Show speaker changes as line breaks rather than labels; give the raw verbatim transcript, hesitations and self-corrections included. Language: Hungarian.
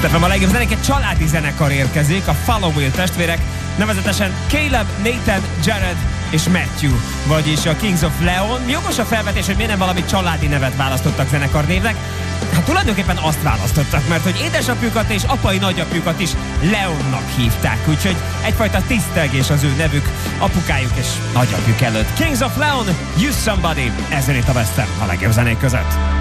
Stefan, a legjobb zenék, egy családi zenekar érkezik, a Follow Will testvérek, nevezetesen Caleb, Nathan, Jared és Matthew, vagyis a Kings of Leon. Jogos a felvetés, hogy miért nem valami családi nevet választottak zenekarnévnek? Hát tulajdonképpen azt választottak, mert hogy édesapjukat és apai nagyapjukat is Leonnak hívták, úgyhogy egyfajta tisztelgés az ő nevük apukájuk és nagyapjuk előtt. Kings of Leon, Use Somebody, ezen itt a Western a legjobb zenék között.